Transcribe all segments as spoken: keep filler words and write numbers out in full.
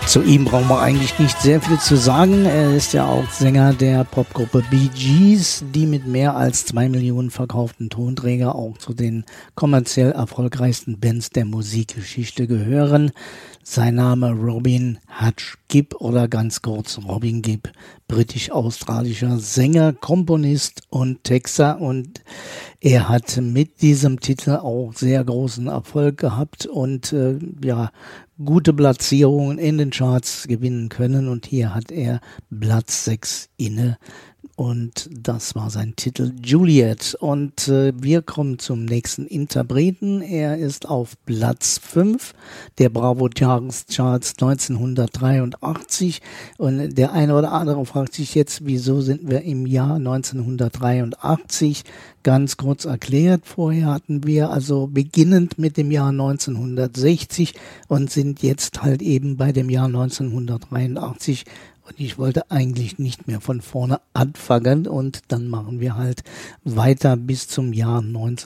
Zu ihm brauchen wir eigentlich nicht sehr viel zu sagen. Er ist ja auch Sänger der Popgruppe Bee Gees, die mit mehr als zwei Millionen verkauften Tonträger auch zu den kommerziell erfolgreichsten Bands der Musikgeschichte gehören. Sein Name Robin Hutch Gibb oder ganz kurz Robin Gibb, britisch-australischer Sänger, Komponist und Texter, und er hat mit diesem Titel auch sehr großen Erfolg gehabt und äh, ja, gute Platzierungen in den Charts gewinnen können, und hier hat er Platz sechs inne. Und das war sein Titel Juliet. Und äh, wir kommen zum nächsten Interpreten. Er ist auf Platz fünf der Bravo Jahrescharts neunzehnhundertdreiundachtzig. Und der eine oder andere fragt sich jetzt, wieso sind wir im Jahr neunzehnhundertdreiundachtzig? Ganz kurz erklärt, vorher hatten wir also beginnend mit dem Jahr neunzehnhundertsechzig und sind jetzt halt eben bei dem Jahr neunzehnhundertdreiundachtzig. Und ich wollte eigentlich nicht mehr von vorne anfangen, und dann machen wir halt weiter bis zum Jahr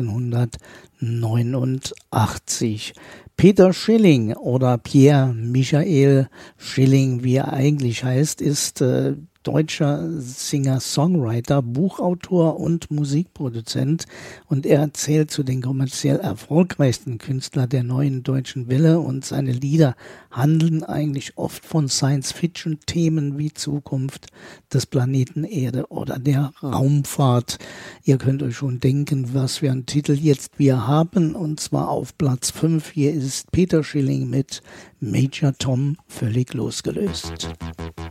neunzehnhundertneunundachtzig. Peter Schilling oder Pierre Michael Schilling, wie er eigentlich heißt, ist äh, deutscher Singer-Songwriter, Buchautor und Musikproduzent, und er zählt zu den kommerziell erfolgreichsten Künstlern der neuen deutschen Welle, und seine Lieder handeln eigentlich oft von Science-Fiction-Themen wie Zukunft des Planeten Erde oder der Raumfahrt. Ihr könnt euch schon denken, was für einen Titel jetzt wir haben, und zwar auf Platz fünf. Hier ist Peter Schilling mit Major Tom, völlig losgelöst.